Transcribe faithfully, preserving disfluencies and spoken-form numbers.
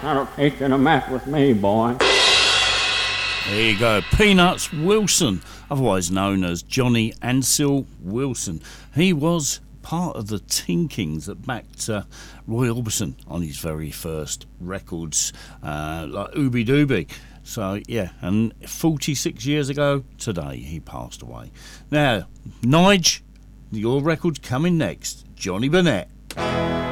not teaching a math with me, boy. There you go, Peanuts Wilson, otherwise known as Johnny Ansel Wilson. He was part of the Tinkings that backed uh, Roy Orbison on his very first records, uh, like Ooby Dooby. So, yeah, and forty-six years ago today, he passed away. Now, Nige, your record's coming next. Johnny Burnett.